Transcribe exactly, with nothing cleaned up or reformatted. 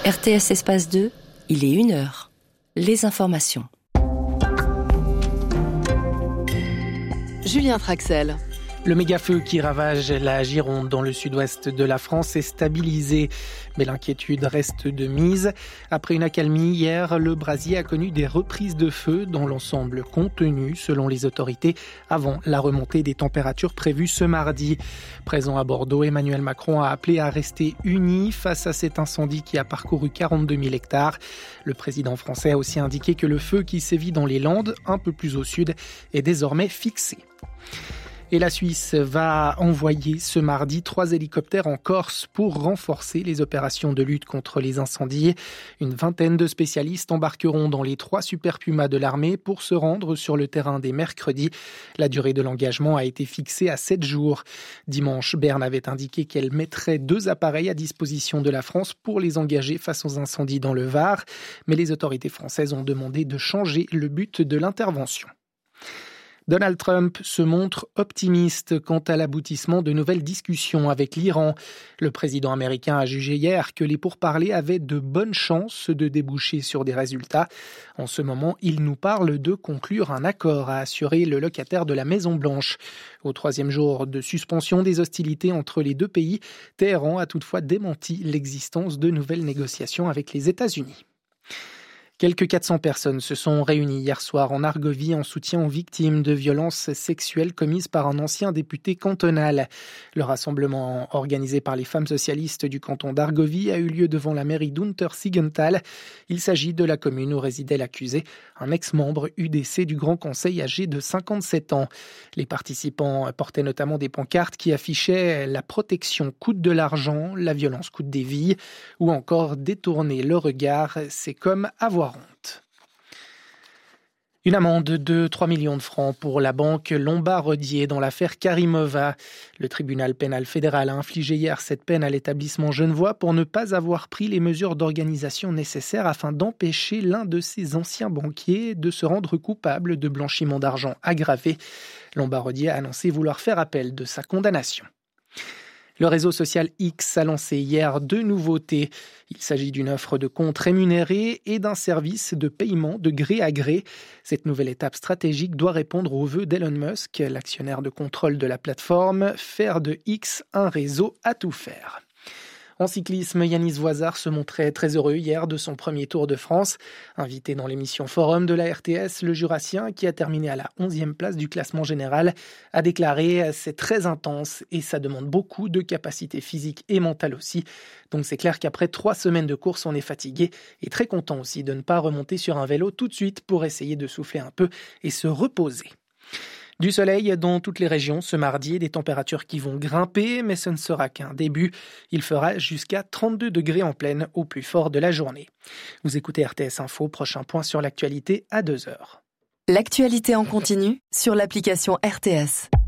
R T S Espace deux, il est une heure. Les informations. Julien Traxel. Le méga-feu qui ravage la Gironde dans le sud-ouest de la France est stabilisé, mais l'inquiétude reste de mise. Après une accalmie hier, le brasier a connu des reprises de feu dans l'ensemble contenu, selon les autorités, avant la remontée des températures prévues ce mardi. Présent à Bordeaux, Emmanuel Macron a appelé à rester unis face à cet incendie qui a parcouru quarante-deux mille hectares. Le président français a aussi indiqué que le feu qui sévit dans les Landes, un peu plus au sud, est désormais fixé. Et la Suisse va envoyer ce mardi trois hélicoptères en Corse pour renforcer les opérations de lutte contre les incendies. Une vingtaine de spécialistes embarqueront dans les trois Super Pumas de l'armée pour se rendre sur le terrain dès mercredi. La durée de l'engagement a été fixée à sept jours. Dimanche, Berne avait indiqué qu'elle mettrait deux appareils à disposition de la France pour les engager face aux incendies dans le Var. Mais les autorités françaises ont demandé de changer le but de l'intervention. Donald Trump se montre optimiste quant à l'aboutissement de nouvelles discussions avec l'Iran. Le président américain a jugé hier que les pourparlers avaient de bonnes chances de déboucher sur des résultats. En ce moment, il nous parle de conclure un accord, a assuré le locataire de la Maison-Blanche. Au troisième jour de suspension des hostilités entre les deux pays, Téhéran a toutefois démenti l'existence de nouvelles négociations avec les États-Unis. Quelques quatre cents personnes se sont réunies hier soir en Argovie en soutien aux victimes de violences sexuelles commises par un ancien député cantonal. Le rassemblement organisé par les femmes socialistes du canton d'Argovie a eu lieu devant la mairie d'Unter-Siggenthal. Il s'agit de la commune où résidait l'accusé, un ex-membre U D C du Grand Conseil âgé de cinquante-sept ans. Les participants portaient notamment des pancartes qui affichaient « La protection coûte de l'argent, la violence coûte des vies » ou encore « Détourner le regard, c'est comme avoir honte ». Une amende de trois millions de francs pour la banque Lombard-Odier dans l'affaire Karimova. Le tribunal pénal fédéral a infligé hier cette peine à l'établissement genevois pour ne pas avoir pris les mesures d'organisation nécessaires afin d'empêcher l'un de ses anciens banquiers de se rendre coupable de blanchiment d'argent aggravé. Lombard-Odier a annoncé vouloir faire appel de sa condamnation. Le réseau social X a lancé hier deux nouveautés. Il s'agit d'une offre de compte rémunéré et d'un service de paiement de gré à gré. Cette nouvelle étape stratégique doit répondre aux vœux d'Elon Musk, l'actionnaire de contrôle de la plateforme, faire de X un réseau à tout faire. En cyclisme, Yanis Voisard se montrait très heureux hier de son premier Tour de France. Invité dans l'émission Forum de la R T S, le Jurassien, qui a terminé à la onzième place du classement général, a déclaré « C'est très intense et ça demande beaucoup de capacité physique et mentale aussi. Donc c'est clair qu'après trois semaines de course, on est fatigué et très content aussi de ne pas remonter sur un vélo tout de suite pour essayer de souffler un peu et se reposer. » Du soleil dans toutes les régions ce mardi, des températures qui vont grimper, mais ce ne sera qu'un début. Il fera jusqu'à trente-deux degrés en pleine au plus fort de la journée. Vous écoutez R T S Info, prochain point sur l'actualité à deux heures. L'actualité en continu sur l'application R T S.